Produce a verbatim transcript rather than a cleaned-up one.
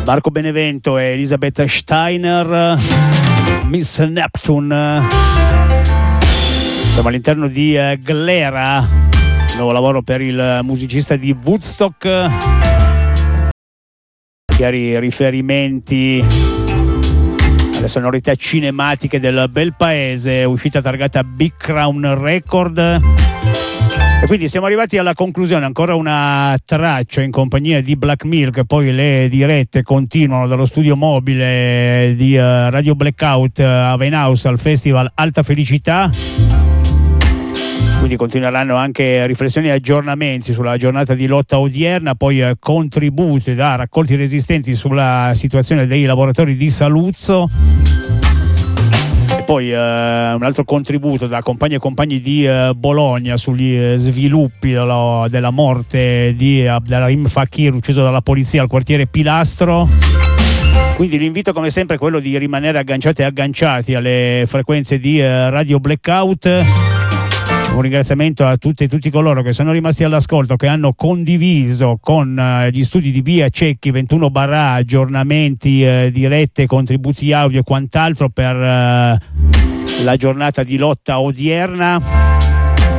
Marco Benevento e Elisabeth Steiner, Miss Neptune. Siamo all'interno di uh, Glera, nuovo lavoro per il musicista di Woodstock. Chiari riferimenti alle sonorità cinematiche del bel paese, uscita targata Big Crown Record. E quindi siamo arrivati alla conclusione, ancora una traccia in compagnia di Black Milk, poi le dirette continuano dallo studio mobile di uh, Radio Blackout a Winehouse al Festival Alta Felicità. Quindi continueranno anche riflessioni e aggiornamenti sulla giornata di lotta odierna, poi eh, contributi da raccolti resistenti sulla situazione dei lavoratori di Saluzzo. E poi eh, un altro contributo da compagni e compagni di eh, Bologna sugli eh, sviluppi della, della morte di Abdelrahim Fakir, ucciso dalla polizia al quartiere Pilastro. Quindi l'invito come sempre è quello di rimanere agganciati e agganciati alle frequenze di eh, Radio Blackout. Un ringraziamento a tutte e tutti coloro che sono rimasti all'ascolto, che hanno condiviso con eh, gli studi di Via Cecchi ventuno barra aggiornamenti, eh, dirette, contributi audio e quant'altro per eh, la giornata di lotta odierna.